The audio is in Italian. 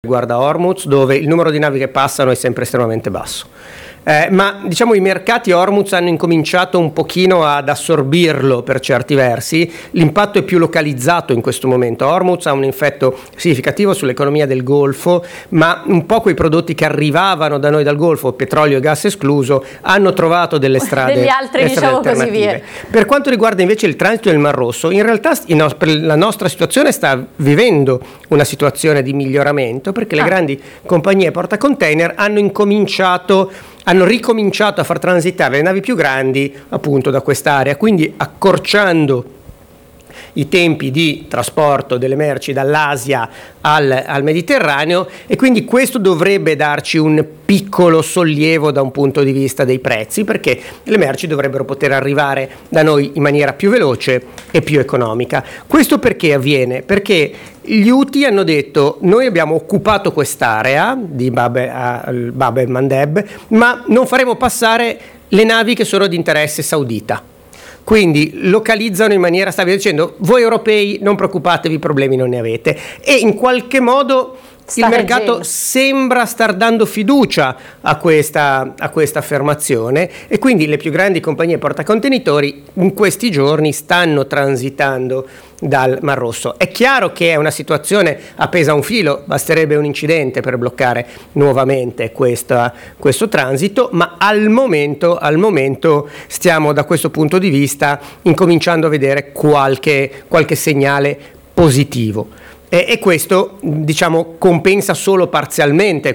riguarda Hormuz, dove il numero di navi che passano è sempre estremamente basso. Ma diciamo i mercati Hormuz hanno incominciato un pochino ad assorbirlo per certi versi. L'impatto è più localizzato in questo momento. Hormuz ha un effetto significativo sull'economia del Golfo, ma un po' quei prodotti che arrivavano da noi dal Golfo, petrolio e gas escluso, hanno trovato delle strade, degli altri, diciamo così, via. Per quanto riguarda invece il transito del Mar Rosso, in realtà la nostra situazione sta vivendo una situazione di miglioramento, perché le grandi compagnie portacontainer hanno ricominciato a far transitare le navi più grandi appunto da quest'area, quindi accorciando i tempi di trasporto delle merci dall'Asia al Mediterraneo, e quindi questo dovrebbe darci un piccolo sollievo da un punto di vista dei prezzi, perché le merci dovrebbero poter arrivare da noi in maniera più veloce e più economica. Questo perché avviene? Perché gli Houthi hanno detto: noi abbiamo occupato quest'area di Bab el-Mandeb, ma non faremo passare le navi che sono di interesse saudita. Quindi localizzano in maniera stabile dicendo: voi europei non preoccupatevi, problemi non ne avete. E in qualche modo il mercato sembra star dando fiducia a questa affermazione, e quindi le più grandi compagnie portacontenitori in questi giorni stanno transitando dal Mar Rosso. È chiaro che è una situazione appesa a un filo, basterebbe un incidente per bloccare nuovamente questo transito, ma al momento stiamo da questo punto di vista incominciando a vedere qualche segnale positivo. E questo, diciamo, compensa solo parzialmente